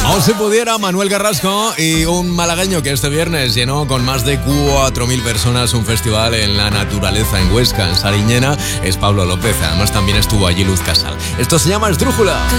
O si pudiera, Manuel Carrasco y un malagueño que este viernes llenó con más de 4.000 personas un festival en la naturaleza en Huesca, en Sariñena, es Pablo López. Además también estuvo allí Luz Casal. Esto se llama Esdrújula.